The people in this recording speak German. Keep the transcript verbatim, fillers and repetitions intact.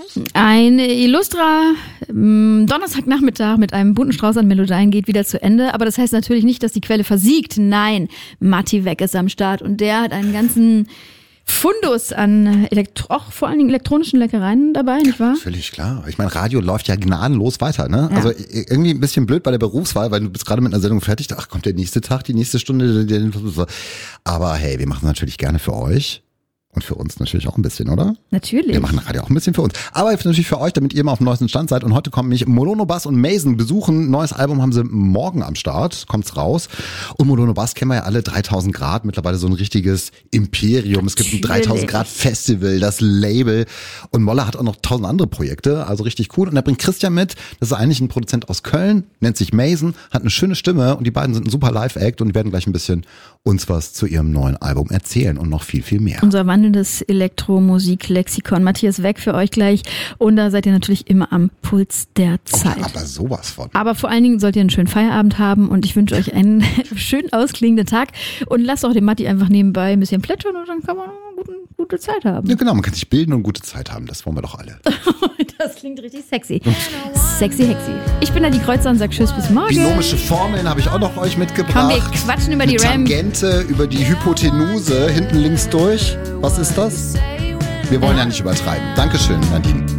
Ein illustrer ähm, Donnerstagnachmittag mit einem bunten Strauß an Melodien geht wieder zu Ende. Aber das heißt natürlich nicht, dass die Quelle versiegt. Nein, Matti Weck ist am Start und der hat einen ganzen Fundus an Elektro- auch vor allen Dingen elektronischen Leckereien dabei, nicht wahr? Völlig klar. Ich meine, Radio läuft ja gnadenlos weiter, ne? Ja. Also irgendwie ein bisschen blöd bei der Berufswahl, weil du bist gerade mit einer Sendung fertig. Ach, kommt der nächste Tag, die nächste Stunde. Aber hey, wir machen es natürlich gerne für euch. Und für uns natürlich auch ein bisschen, oder? Natürlich. Wir machen Radio auch ein bisschen für uns. Aber natürlich für euch, damit ihr immer auf dem neuesten Stand seid. Und heute kommen mich Molono Bass und Mason besuchen. Neues Album haben sie morgen am Start. Kommt's raus. Und Molono Bass kennen wir ja alle. dreitausend Grad. Mittlerweile so ein richtiges Imperium. Es gibt ein dreitausend Grad Festival, das Label. Und Molle hat auch noch tausend andere Projekte. Also richtig cool. Und er bringt Christian mit. Das ist eigentlich ein Produzent aus Köln. Nennt sich Mason. Hat eine schöne Stimme. Und die beiden sind ein super Live-Act. Und die werden gleich ein bisschen uns was zu ihrem neuen Album erzählen. Und noch viel, viel mehr. Unser wandelndes Elektromusik-Lexikon. Matthias Weck für euch gleich. Und da seid ihr natürlich immer am Puls der Zeit. Oh, aber sowas von. Aber vor allen Dingen sollt ihr einen schönen Feierabend haben und ich wünsche euch einen schön ausklingenden Tag. Und lasst auch den Matti einfach nebenbei ein bisschen plätschern und dann kann man eine gute, gute Zeit haben. Ja, genau, man kann sich bilden und gute Zeit haben. Das wollen wir doch alle. Das klingt richtig sexy. Sexy, hexy. Ich bin da die Kreuzer und sag tschüss bis morgen. Binomische Formeln habe ich auch noch euch mitgebracht. Komm, wir quatschen über die Mit RAM. Tangente, über die Hypotenuse, hinten links durch. Was ist das? Wir wollen ja nicht übertreiben. Dankeschön, Nadine.